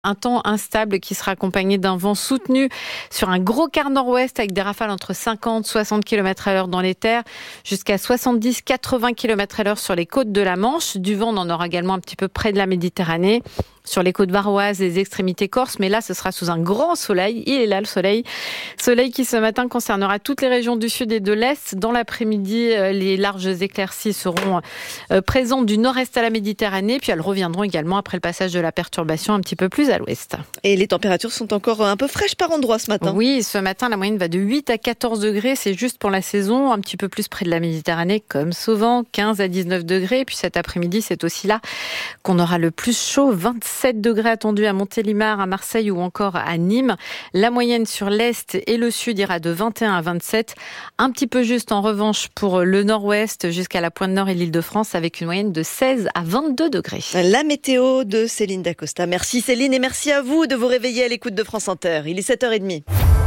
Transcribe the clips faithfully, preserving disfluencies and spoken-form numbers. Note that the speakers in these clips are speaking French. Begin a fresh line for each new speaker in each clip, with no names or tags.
Un temps instable qui sera accompagné d'un vent soutenu sur un gros quart nord-ouest avec des rafales entre cinquante et soixante kilomètres à l'heure dans les terres, jusqu'à soixante-dix à quatre-vingts kilomètres à l'heure sur les côtes de la Manche. Du vent, on en aura également un petit peu près de la Méditerranée, sur les côtes varoises, les extrémités corses, mais là, ce sera sous un grand soleil. Il est là, le soleil. Soleil qui, ce matin, concernera toutes les régions du sud et de l'est. Dans l'après-midi, les larges éclaircies seront présentes du nord-est à la Méditerranée, puis elles reviendront également après le passage de la perturbation un petit peu plus à l'ouest.
Et les températures sont encore un peu fraîches par endroits ce matin.
Oui, ce matin, la moyenne va de huit à quatorze degrés. C'est juste pour la saison, un petit peu plus près de la Méditerranée, comme souvent, quinze à dix-neuf degrés. Puis cet après-midi, c'est aussi là qu'on aura le plus chaud, vingt-sept degrés attendus à Montélimar, à Marseille ou encore à Nîmes. La moyenne sur l'est et le sud ira de vingt et un à vingt-sept. Un petit peu juste en revanche pour le nord-ouest jusqu'à la Pointe Nord et l'Île-de-France avec une moyenne de seize à vingt-deux degrés.
La météo de Céline Dacosta. Merci Céline et merci à vous de vous réveiller à l'écoute de France Inter. Il est sept heures trente.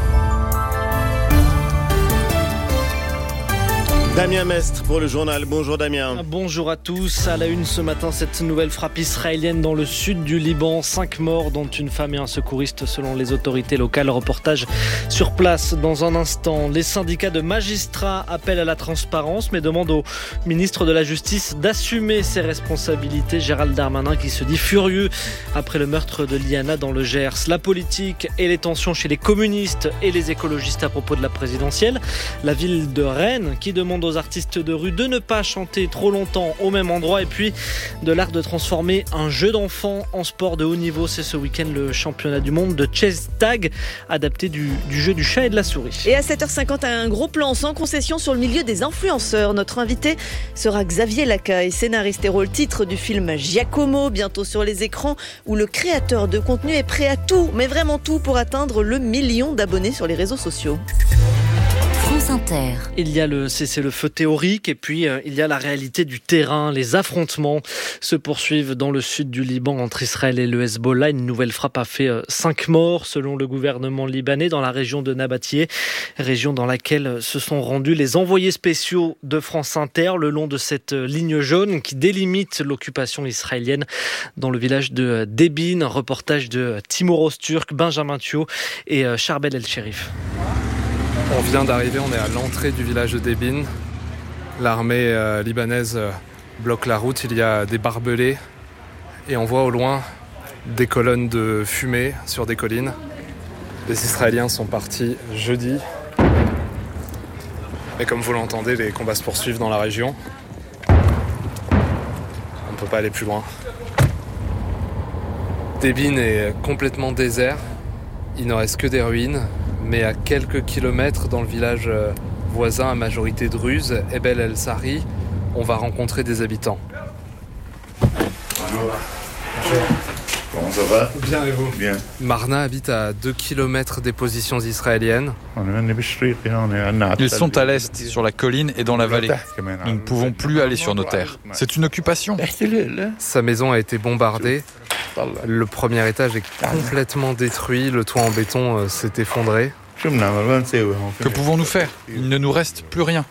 Damien Mestre pour le journal. Bonjour Damien.
Bonjour à tous. À la une ce matin, cette nouvelle frappe israélienne dans le sud du Liban. Cinq morts, dont une femme et un secouriste selon les autorités locales. Reportage sur place dans un instant. Les syndicats de magistrats appellent à la transparence mais demandent au ministre de la Justice d'assumer ses responsabilités. Gérald Darmanin qui se dit furieux après le meurtre de Liana dans le Gers. La politique et les tensions chez les communistes et les écologistes à propos de la présidentielle. La ville de Rennes qui demande aux artistes de rue de ne pas chanter trop longtemps au même endroit et puis de l'art de transformer un jeu d'enfant en sport de haut niveau. C'est ce week-end le championnat du monde de chess tag adapté du, du jeu du chat et de la souris.
Et à sept heures cinquante, un gros plan sans concession sur le milieu des influenceurs. Notre invité sera Xavier Lacaille, scénariste et rôle titre du film Giacomo, bientôt sur les écrans, où le créateur de contenu est prêt à tout, mais vraiment tout, pour atteindre le million d'abonnés sur les réseaux sociaux.
France Inter.
Il y a le cessez-le-feu théorique et puis euh, il y a la réalité du terrain. Les affrontements se poursuivent dans le sud du Liban entre Israël et le Hezbollah. Une nouvelle frappe a fait euh, cinq morts selon le gouvernement libanais dans la région de Nabatieh, région dans laquelle se sont rendus les envoyés spéciaux de France Inter le long de cette ligne jaune qui délimite l'occupation israélienne dans le village de Debin. Reportage de Timur Öztürk, Benjamin Thiault et euh, Charbel El-Sherif.
On vient d'arriver, on est à l'entrée du village de Debin. L'armée euh, libanaise euh, bloque la route, il y a des barbelés et on voit au loin des colonnes de fumée sur des collines. Les Israéliens sont partis jeudi. Et comme vous l'entendez, les combats se poursuivent dans la région. On ne peut pas aller plus loin. Debin est complètement désert, il ne reste que des ruines. Mais à quelques kilomètres dans le village voisin à majorité druze, Ebel El-Sari, on va rencontrer des habitants.
Bonjour. Comment ça va ?
Bien et vous ?
Bien.
Marna habite à deux kilomètres des positions israéliennes.
Ils sont à l'est, sur la colline et dans la vallée. Nous ne pouvons plus aller sur nos terres. C'est une occupation.
Sa maison a été bombardée. Le premier étage est complètement détruit. Le toit en béton euh, s'est effondré.
Que pouvons-nous faire ? Il ne nous reste plus rien.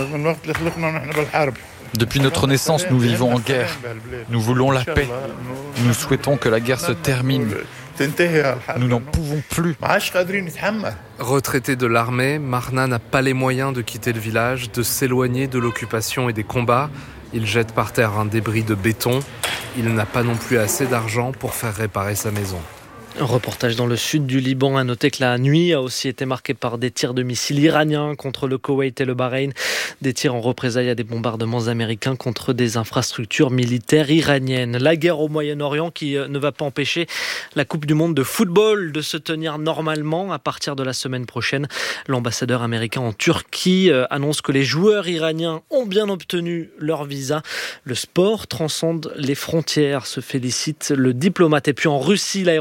Depuis notre naissance, nous vivons en guerre. Nous voulons la paix. Nous souhaitons que la guerre se termine. Nous n'en pouvons plus.
Retraité de l'armée, Marna n'a pas les moyens de quitter le village, de s'éloigner de l'occupation et des combats. Il jette par terre un débris de béton. Il n'a pas non plus assez d'argent pour faire réparer sa maison.
Un reportage dans le sud du Liban. À noter que la nuit a aussi été marquée par des tirs de missiles iraniens contre le Koweït et le Bahreïn. Des tirs en représailles à des bombardements américains contre des infrastructures militaires iraniennes. La guerre au Moyen-Orient qui ne va pas empêcher la Coupe du Monde de football de se tenir normalement à partir de la semaine prochaine. L'ambassadeur américain en Turquie annonce que les joueurs iraniens ont bien obtenu leur visa. Le sport transcende les frontières, se félicite le diplomate. Et puis en Russie, l'aéroport de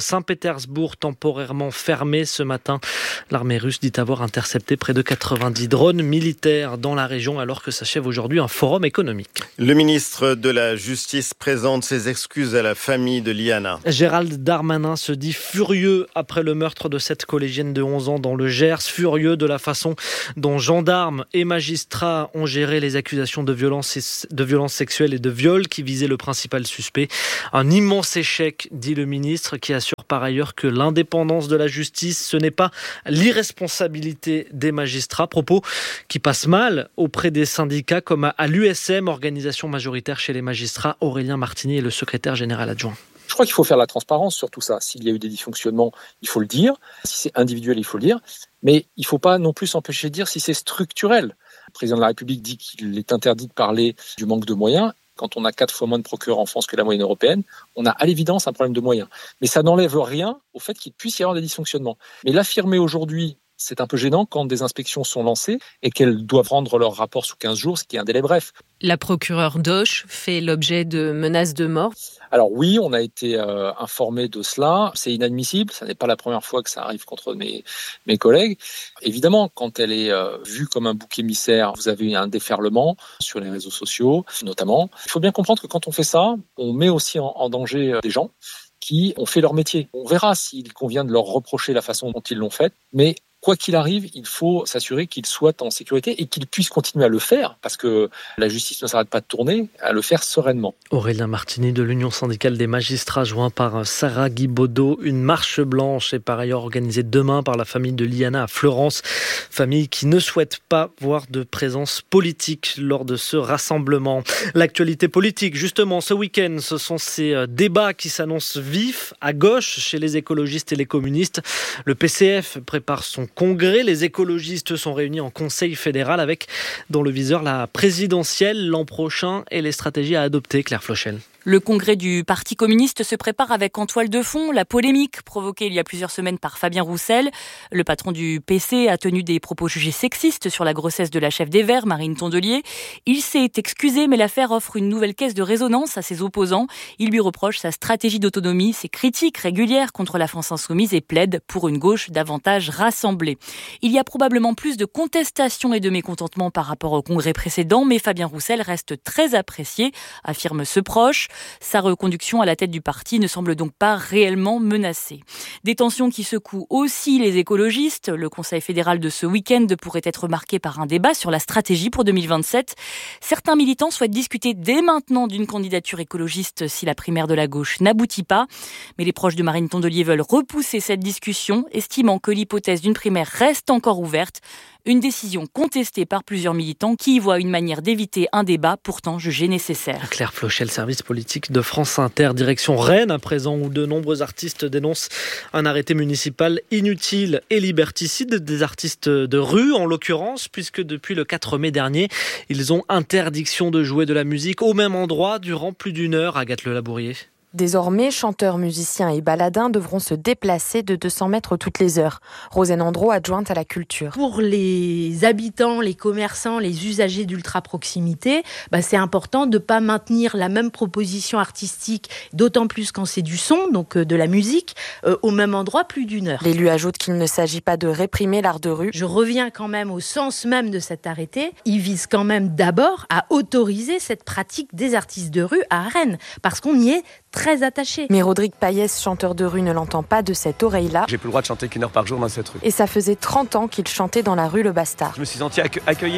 Saint-Pétersbourg temporairement fermé ce matin. L'armée russe dit avoir intercepté près de quatre-vingt-dix drones militaires dans la région alors que s'achève aujourd'hui un forum économique.
Le ministre de la Justice présente ses excuses à la famille de Liana.
Gérald Darmanin se dit furieux après le meurtre de cette collégienne de onze ans dans le Gers, furieux de la façon dont gendarmes et magistrats ont géré les accusations de violence, de violence sexuelle et de viol qui visaient le principal suspect. Un immense échec, dit le ministre, qui assure par ailleurs que l'indépendance de la justice, ce n'est pas l'irresponsabilité des magistrats. Propos qui passent mal auprès des syndicats comme à l'U S M, organisation majoritaire chez les magistrats. Aurélien Martini est le secrétaire général adjoint.
Je crois qu'il faut faire la transparence sur tout ça. S'il y a eu des dysfonctionnements, il faut le dire. Si c'est individuel, il faut le dire. Mais il ne faut pas non plus s'empêcher de dire si c'est structurel. Le président de la République dit qu'il est interdit de parler du manque de moyens. Quand on a quatre fois moins de procureurs en France que la moyenne européenne, on a à l'évidence un problème de moyens. Mais ça n'enlève rien au fait qu'il puisse y avoir des dysfonctionnements. Mais l'affirmer aujourd'hui, c'est un peu gênant quand des inspections sont lancées et qu'elles doivent rendre leur rapport sous quinze jours, ce qui est un délai bref.
La procureure Doche fait l'objet de menaces de mort.
Alors oui, on a été euh, informé de cela. C'est inadmissible. Ça n'est pas la première fois que ça arrive contre mes, mes collègues. Évidemment, quand elle est euh, vue comme un bouc émissaire, vous avez un déferlement sur les réseaux sociaux, notamment. Il faut bien comprendre que quand on fait ça, on met aussi en, en danger des gens qui ont fait leur métier. On verra s'il convient de leur reprocher la façon dont ils l'ont fait, mais quoi qu'il arrive, il faut s'assurer qu'ils soient en sécurité et qu'ils puissent continuer à le faire, parce que la justice ne s'arrête pas de tourner, à le faire sereinement.
Aurélien Martini de l'Union syndicale des magistrats, joint par Sarah Guibaudot. Une marche blanche est par ailleurs organisée demain par la famille de Liana à Fleurance, famille qui ne souhaite pas voir de présence politique lors de ce rassemblement. L'actualité politique, justement, ce week-end, ce sont ces débats qui s'annoncent vifs à gauche chez les écologistes et les communistes. Le P C F prépare son congrès. Les écologistes sont réunis en conseil fédéral avec dans le viseur la présidentielle l'an prochain et les stratégies à adopter. Claire Flochel.
Le congrès du Parti communiste se prépare avec en toile de fond la polémique provoquée il y a plusieurs semaines par Fabien Roussel. Le patron du P C a tenu des propos jugés sexistes sur la grossesse de la chef des Verts, Marine Tondelier. Il s'est excusé, mais l'affaire offre une nouvelle caisse de résonance à ses opposants. Il lui reproche sa stratégie d'autonomie, ses critiques régulières contre la France insoumise et plaide pour une gauche davantage rassemblée. Il y a probablement plus de contestation et de mécontentement par rapport au congrès précédent, mais Fabien Roussel reste très apprécié, affirme ce proche. Sa reconduction à la tête du parti ne semble donc pas réellement menacée. Des tensions qui secouent aussi les écologistes. Le Conseil fédéral de ce week-end pourrait être marqué par un débat sur la stratégie pour deux mille vingt-sept. Certains militants souhaitent discuter dès maintenant d'une candidature écologiste si la primaire de la gauche n'aboutit pas. Mais les proches de Marine Tondelier veulent repousser cette discussion, estimant que l'hypothèse d'une primaire reste encore ouverte. Une décision contestée par plusieurs militants qui y voient une manière d'éviter un débat pourtant jugé nécessaire.
Claire Flochel, service politique de France Inter, direction Rennes à présent, où de nombreux artistes dénoncent un arrêté municipal inutile et liberticide, des artistes de rue en l'occurrence, puisque depuis le quatre mai dernier, ils ont interdiction de jouer de la musique au même endroit durant plus d'une heure. Agathe Le Labourier.
Désormais, chanteurs, musiciens et baladins devront se déplacer de deux cents mètres toutes les heures. Rosane Andro, adjointe à la culture.
Pour les habitants, les commerçants, les usagers d'ultra-proximité, bah c'est important de ne pas maintenir la même proposition artistique, d'autant plus quand c'est du son, donc euh, de la musique, euh, au même endroit plus d'une heure.
L'élu ajoute qu'il ne s'agit pas de réprimer l'art de rue.
Je reviens quand même au sens même de cet arrêté. Il vise quand même d'abord à autoriser cette pratique des artistes de rue à Rennes, parce qu'on y est très attaché.
Mais Rodrigue Payès, chanteur de rue, ne l'entend pas de cette oreille-là.
J'ai plus le droit de chanter qu'une heure par jour dans cette rue.
Et ça faisait trente ans qu'il chantait dans la rue Le Bastard.
Je me suis senti accue- accueilli.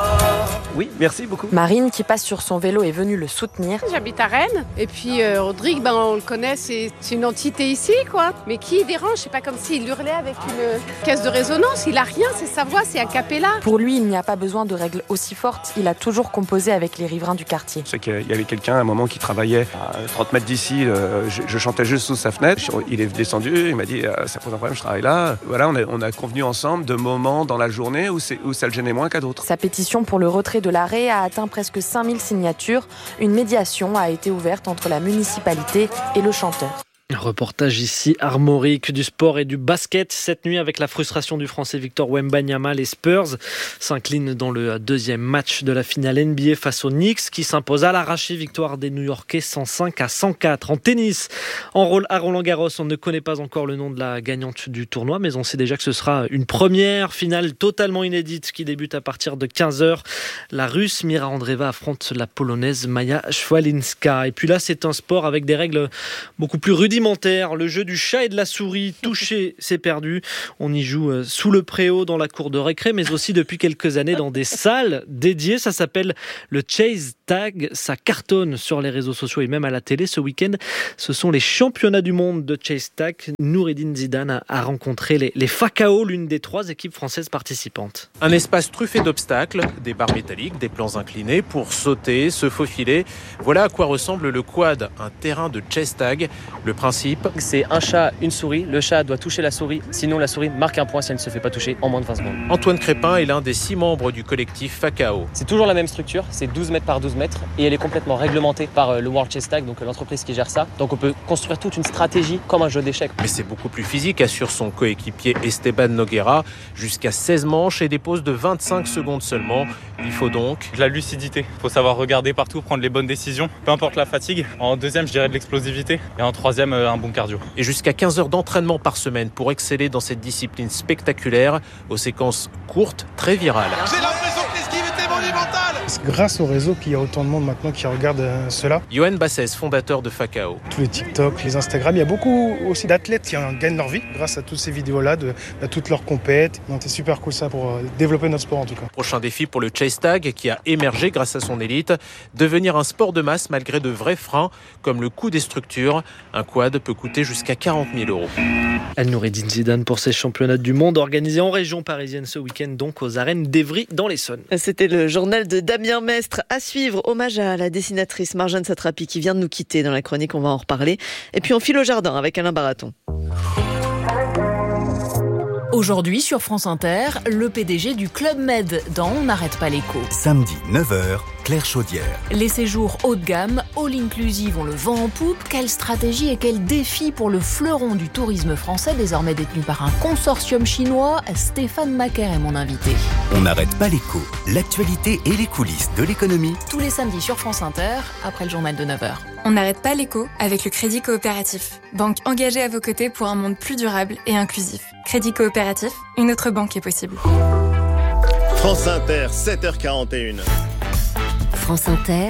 Oui, merci beaucoup.
Marine, qui passe sur son vélo, est venue le soutenir.
J'habite à Rennes. Et puis euh, Rodrigue, ben, on le connaît, c'est, c'est une entité ici, quoi. Mais qui dérange, c'est pas comme s'il hurlait avec une caisse de résonance. Il a rien, c'est sa voix, c'est a cappella.
Pour lui, il n'y a pas besoin de règles aussi fortes. Il a toujours composé avec les riverains du quartier.
Je sais qu'il y avait quelqu'un à un moment qui travaillait à trente mètres d'ici. Euh, je, je chantais juste sous sa fenêtre. Il est descendu, il m'a dit euh, ça pose un problème, je travaille là. Voilà, on a, on a convenu ensemble de moments dans la journée où, c'est, où ça le gênait moins qu'à d'autres.
Sa pétition pour le retrait de l'arrêt a atteint presque cinq mille signatures. Une médiation a été ouverte entre la municipalité et le chanteur.
Un reportage ici armorique, du sport et du basket cette nuit avec la frustration du Français Victor Wembanyama. Les Spurs s'inclinent dans le deuxième match de la finale N B A face aux Knicks qui s'impose à l'arraché. Victoire des New-Yorkais cent cinq à cent quatre. En tennis, en rôle à Roland-Garros, on ne connaît pas encore le nom de la gagnante du tournoi, mais on sait déjà que ce sera une première finale totalement inédite qui débute à partir de quinze heures. La Russe Mira Andreeva affronte la Polonaise Maja Szwalinska. Et puis là, c'est un sport avec des règles beaucoup plus rudimentaires. Le jeu du chat et de la souris. Toucher, c'est perdu. On y joue sous le préau dans la cour de récré, mais aussi depuis quelques années dans des salles dédiées. Ça s'appelle le chase tag. Ça cartonne sur les réseaux sociaux et même à la télé. Ce week-end, ce sont les championnats du monde de chase tag. Noureddine Zidane a rencontré les, les Fakao, l'une des trois équipes françaises participantes.
Un espace truffé d'obstacles, des barres métalliques, des plans inclinés pour sauter, se faufiler. Voilà à quoi ressemble le quad, un terrain de chase tag. Le principe,
c'est un chat, une souris. Le chat doit toucher la souris, sinon la souris marque un point si elle ne se fait pas toucher en moins de vingt secondes.
Antoine Crépin est l'un des six membres du collectif Fakao.
C'est toujours la même structure, c'est douze mètres par douze mètres et elle est complètement réglementée par le World Chase Tag, donc l'entreprise qui gère ça. Donc on peut construire toute une stratégie comme un jeu d'échecs.
Mais c'est beaucoup plus physique, assure son coéquipier Esteban Noguera. Jusqu'à seize manches et des pauses de vingt-cinq secondes seulement. Il faut donc
de la lucidité. Il faut savoir regarder partout, prendre les bonnes décisions, peu importe la fatigue. En deuxième, je dirais de l'explosivité et en troisième, un bon cardio.
Et jusqu'à quinze heures d'entraînement par semaine pour exceller dans cette discipline spectaculaire, aux séquences courtes, très virales.
J'ai l'impression que l'esquive était monumentale.
C'est grâce au réseau qu'il y a autant de monde maintenant qui regarde euh, cela.
Yoann Bassès, fondateur de Fakao.
Tous les TikTok, les Instagram, il y a beaucoup aussi d'athlètes qui en gagnent leur vie grâce à toutes ces vidéos-là, de, à toutes leurs compètes. Donc c'est super cool ça pour euh, développer notre sport en tout cas.
Prochain défi pour le chase tag qui a émergé grâce à son élite, devenir un sport de masse malgré de vrais freins comme le coût des structures. Un quad peut coûter jusqu'à quarante mille euros.
Noureddine Zidane pour ces championnats du monde organisés en région parisienne ce week-end, donc aux arènes d'Evry dans l'Essonne.
C'était le journal de Damien Mestre à suivre. Hommage à la dessinatrice Marjane Satrapi qui vient de nous quitter dans la chronique, on va en reparler. Et puis on file au jardin avec Alain Baraton.
Aujourd'hui sur France Inter, le P D G du Club Med dans On n'arrête pas l'écho.
Samedi neuf heures, Claire Chaudière.
Les séjours haut de gamme, all inclusive ont le vent en poupe. Quelle stratégie et quel défi pour le fleuron du tourisme français, désormais détenu par un consortium chinois. Stéphane Macaire est mon invité.
On n'arrête pas l'écho, l'actualité et les coulisses de l'économie.
Tous les samedis sur France Inter, après le journal de neuf heures.
On n'arrête pas l'écho avec le Crédit Coopératif. Banque engagée à vos côtés pour un monde plus durable et inclusif. Crédit Coopératif, une autre banque est possible.
France Inter, sept heures quarante et une.
France Inter,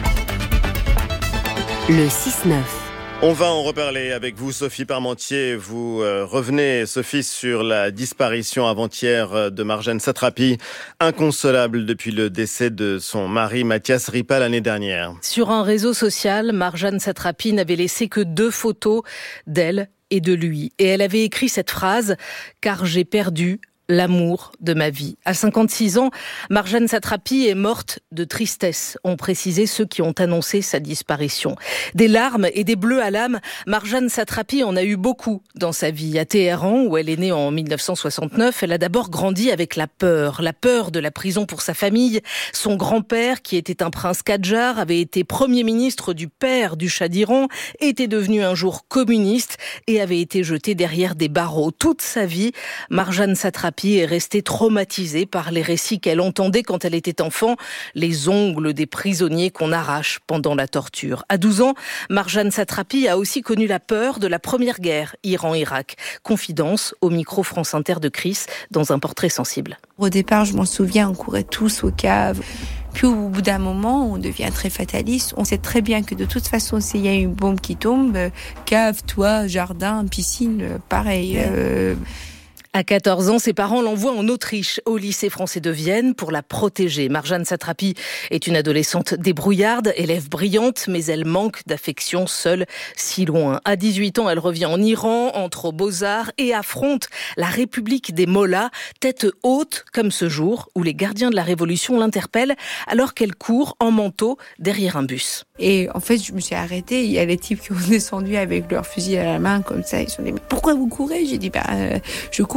le six neuf.
On va en reparler avec vous, Sophie Parmentier. Vous euh, revenez, Sophie, sur la disparition avant-hier de Marjane Satrapi, inconsolable depuis le décès de son mari Mathias Ripa l'année dernière.
Sur un réseau social, Marjane Satrapi n'avait laissé que deux photos d'elle et de lui. Et elle avait écrit cette phrase « Car j'ai perdu l'amour de ma vie ». À cinquante-six ans, Marjane Satrapi est morte de tristesse, ont précisé ceux qui ont annoncé sa disparition. Des larmes et des bleus à l'âme, Marjane Satrapi en a eu beaucoup dans sa vie. À Téhéran, où elle est née en mille neuf cent soixante-neuf, elle a d'abord grandi avec la peur. La peur de la prison pour sa famille. Son grand-père, qui était un prince Kadjar, avait été premier ministre du père du Shah d'Iran, était devenu un jour communiste et avait été jeté derrière des barreaux. Toute sa vie, Marjane Satrapi est restée traumatisée par les récits qu'elle entendait quand elle était enfant, les ongles des prisonniers qu'on arrache pendant la torture. À douze ans, Marjane Satrapi a aussi connu la peur de la première guerre Iran-Irak. Confidence au micro France Inter de Chris dans un portrait sensible.
Au départ, je m'en souviens, on courait tous aux caves. Puis au bout d'un moment, on devient très fataliste. On sait très bien que de toute façon, s'il y a une bombe qui tombe, cave, toit, jardin, piscine, pareil. Euh...
À quatorze ans, ses parents l'envoient en Autriche, au lycée français de Vienne, pour la protéger. Marjane Satrapi est une adolescente débrouillarde, élève brillante, mais elle manque d'affection seule, si loin. À dix-huit ans, elle revient en Iran, entre aux Beaux-Arts et affronte la République des Mollahs, tête haute comme ce jour où les gardiens de la Révolution l'interpellent alors qu'elle court en manteau derrière un bus.
Et en fait, je me suis arrêtée. Il y a les types qui ont descendu avec leur fusil à la main, comme ça. Ils se sont dit, mais pourquoi vous courez ? J'ai dit, bah, euh, je cours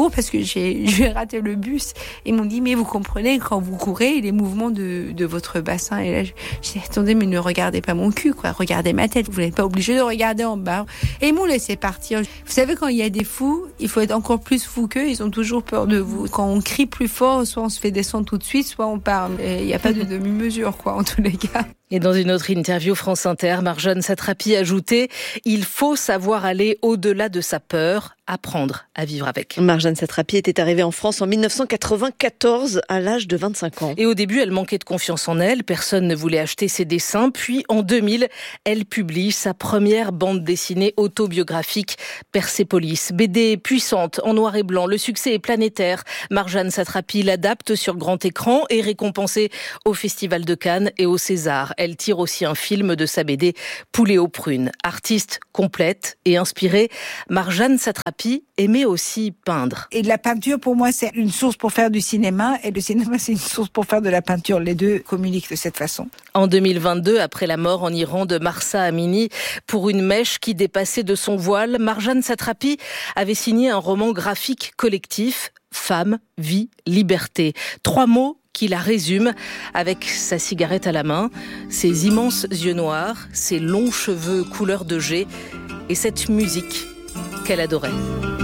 cours parce que j'ai, j'ai raté le bus. Ils m'ont dit, mais vous comprenez, quand vous courez, les mouvements de, de votre bassin. Et là, je, je dis, attendez, mais ne regardez pas mon cul, quoi. Regardez ma tête. Vous n'êtes pas obligé de regarder en bas. Et ils m'ont laissé partir. Vous savez, quand il y a des fous, il faut être encore plus fou qu'eux. Ils ont toujours peur de vous. Quand on crie plus fort, soit on se fait descendre tout de suite, soit on part. Il n'y a pas de demi-mesure, quoi, en tous les cas.
Et dans une autre interview France Inter, Marjane Satrapi ajoutait « Il faut savoir aller au-delà de sa peur, apprendre à vivre avec ».
Marjane Satrapi était arrivée en France en dix-neuf cent quatre-vingt-quatorze à l'âge de vingt-cinq ans.
Et au début, elle manquait de confiance en elle, personne ne voulait acheter ses dessins. Puis en deux mille, elle publie sa première bande dessinée autobiographique, Persépolis. B D puissante, en noir et blanc, le succès est planétaire. Marjane Satrapi l'adapte sur grand écran et récompensée au Festival de Cannes et au César. Elle tire aussi un film de sa B D Poulet aux prunes. Artiste complète et inspirée, Marjane Satrapi aimait aussi peindre.
Et la peinture, pour moi, c'est une source pour faire du cinéma, et le cinéma, c'est une source pour faire de la peinture. Les deux communiquent de cette façon.
En deux mille vingt-deux, après la mort en Iran de Mahsa Amini pour une mèche qui dépassait de son voile, Marjane Satrapi avait signé un roman graphique collectif, Femme, vie, liberté. Trois mots qui la résument avec sa cigarette à la main, ses immenses yeux noirs, ses longs cheveux couleur de jet et cette musique qu'elle adorait.